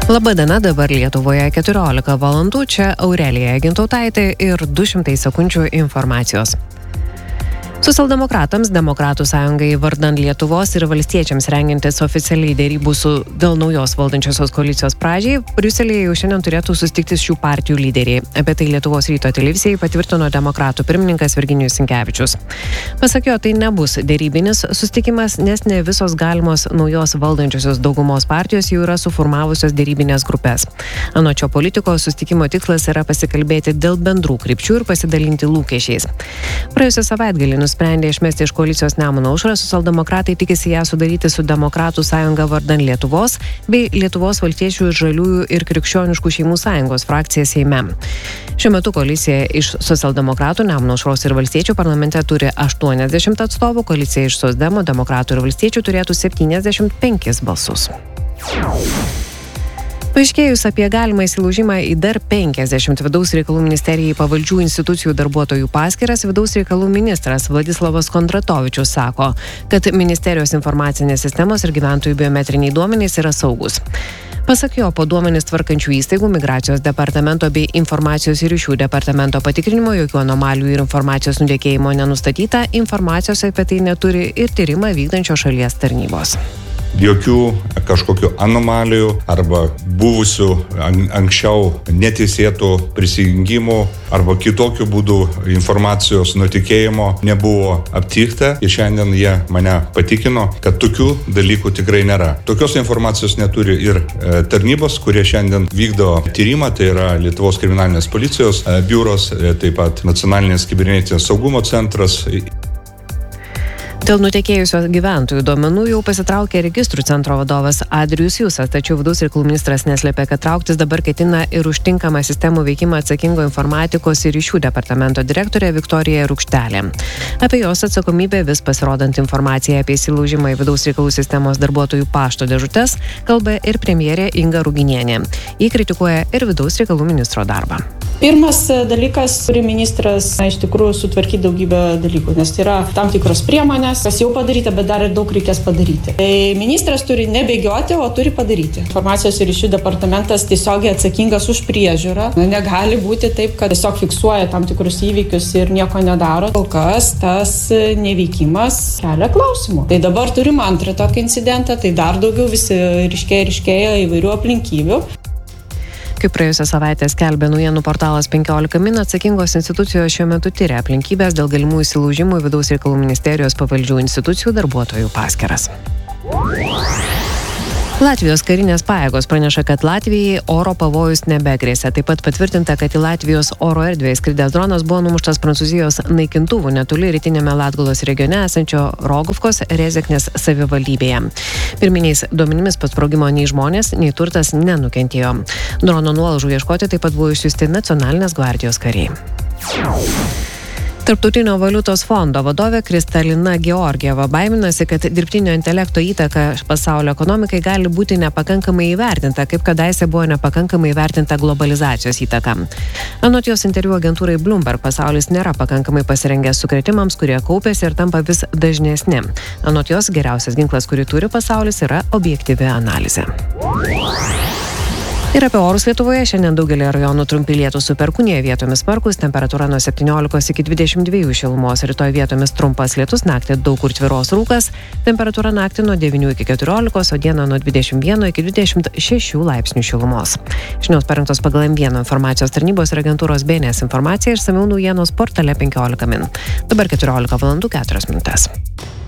Labadiena, dabar Lietuvoje 14 valandų, čia Aurelija Gintautaitė ir 200 sekundžių informacijos. Socialdemokratams, Demokratų sąjungai vardan Lietuvos ir valstiečiams rengiantis oficialiai dėrybų dėl naujos valdančiosios koalicijos pradžiai, Briuselyje jau šiandien turėtų susitikti šių partijų lyderiai. Apie tai Lietuvos ryto televizijai patvirtino Demokratų pirmininkas Virginijus Sinkevičius. Pasak jo, tai nebus dėrybinis susitikimas, nes ne visos galimos naujos valdančiosios daugumos partijos jau yra suformavusios dėrybinės grupės. Anot šio politiko, susitikimo tikslas yra pasikalbėti dėl bendrų krypčių ir pasidalinti lūkesčiais. Praėjusią savaitgalį nusprendė išmesti iš koalicijos Nemuno aušrą, socialdemokratai tikisi ją sudaryti su Demokratų sąjunga vardan Lietuvos bei Lietuvos valstiečių ir žaliųjų ir krikščioniškų šeimų sąjungos frakcija Seime. Šiuo metu koalicija iš socialdemokratų, Nemuno aušros ir valstiečių parlamente turi 80 atstovų, koalicija iš socdemų, demokratų ir valstiečių turėtų 75 balsus. Paaiškėjus apie galimą įsilaužimą į dar 50 vidaus reikalų ministerijai pavaldžių institucijų darbuotojų paskyras, vidaus reikalų ministras Vladislavas Kondratovičius sako, kad ministerijos informacinės sistemos ir gyventojų biometriniai duomenys yra saugus. Pasak jo, po duomenis tvarkančių įstaigų, migracijos departamento bei informacijos ir ryšių departamento patikrinimo jokių anomalijų ir informacijos nutekėjimo nenustatyta, informacijos apie tai neturi ir tyrimą vykdančios šalies tarnybos. Jokių kažkokių anomalijų arba buvusių anksčiau neteisėtų prisijungimų arba kitokių būdų informacijos nutekėjimo nebuvo aptikta ir šiandien jie mane patikino, kad tokių dalykų tikrai nėra. Tokios informacijos neturi ir tarnybos, kurie šiandien vykdo tyrimą, tai yra Lietuvos kriminalinės policijos biuros, taip pat Nacionalinės kibernetinės saugumo centras. Dėl nutekėjusio gyventojų duomenų jau pasitraukė registrų centro vadovas Adrijus Jusas, tačiau vidaus reikalų ministras neslėpė, kad trauktis dabar ketina ir už tinkamą sistemų veikimą atsakingo informatikos ir ryšių departamento direktorė Viktorija Rukštelė. Apie jos atsakomybę vis pasirodant informaciją apie įsilaužimą į vidaus reikalų sistemos darbuotojų pašto dėžutes kalba ir premjerė Inga Ruginienė. Ji kritikuoja ir vidaus reikalų ministro darbą. Pirmas dalykas, turi ministras iš tikrųjų sutvarkyti daugybę dalykų, nes tai yra tam tikros priemonės, kas jau padaryta, bet dar ir daug reikės padaryti. Tai ministras turi nebėgioti, o turi padaryti. Informacijos ir ryšių departamentas tiesiogiai atsakingas už priežiūrą. Negali būti taip, kad tiesiog fiksuoja tam tikrus įvykius ir nieko nedaro. Kol kas tas neveikimas kelia klausimų. Tai dabar turim antrą tokį incidentą, tai dar daugiau visi ryškėja įvairių aplinkybių. Kaip praėjusią savaitę skelbė naujienų portalas 15 min, atsakingos institucijos šiuo metu tyria aplinkybės dėl galimų įsilaužimų į vidaus reikalų ministerijos pavaldžių institucijų darbuotojų paskyras. Latvijos karinės pajėgos praneša, kad Latvijai oro pavojus nebegrėsia. Taip pat patvirtinta, kad į Latvijos oro erdvę įskridęs dronas buvo numuštas Prancūzijos naikintuvų netoli rytinėme Latgalos regione esančio Roguvkos Rezeknės savivaldybėje. Pirminiais duomenimis po sprogimo nei žmonės, nei turtas nenukentėjo. Drono nuolaužų ieškoti taip pat buvo išsiųsti Nacionalinės gvardijos kariai. Tarptautinio valiutos fondo vadovė Kristalina Georgieva baiminasi, kad dirbtinio intelekto įtaka pasaulio ekonomikai gali būti nepakankamai įvertinta, kaip kadaise buvo nepakankamai įvertinta globalizacijos įtaka. Anot jos interviu agentūrai Bloomberg, pasaulis nėra pakankamai pasirengęs sukrėtimams, kurie kaupėsi ir tampa vis dažnesni. Anot jos, geriausias ginklas, kurį turi pasaulis, yra objektyvi analizė. Ir apie orus Lietuvoje šiandien daugelį rajonų trumpi lietūs su perkūnija, vietomis smarkūs, temperatūra nuo 17 iki 22 šilumos, rytoj vietomis trumpas lietus, naktį daug kur tvyros rūkas, temperatūra naktį nuo 9 iki 14, o dieną nuo 21 iki 26 laipsnių šilumos. Žinios parengtos pagal M1 informacijos tarnybos ir agentūros BNS informacija, išsamiau naujienos portale 15 min. Dabar 14 valandų 4 minutės.